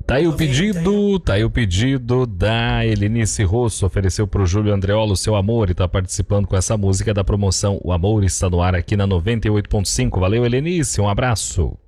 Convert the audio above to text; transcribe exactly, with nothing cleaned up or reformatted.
Tá aí o pedido, tá aí o pedido da Helenice Rosso, ofereceu pro Júlio Andreolo seu amor e tá participando com essa música da promoção O Amor Está no Ar aqui na noventa e oito ponto cinco. Valeu, Helenice, um abraço.